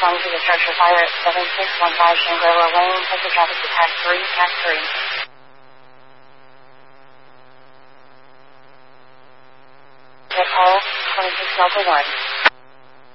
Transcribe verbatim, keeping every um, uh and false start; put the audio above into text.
responding to the structure fire at seven six one five Shangri-La Lane. Take the traffic to Tac three, Tac three. Get call, twenty-six Delta one.